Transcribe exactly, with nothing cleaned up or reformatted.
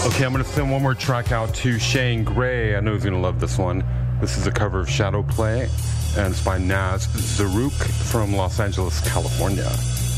Okay, I'm going to send one more track out to Shane Gray. I know he's going to love this one. This is a cover of Shadow Play, and it's by Naz Zaruk from Los Angeles, California.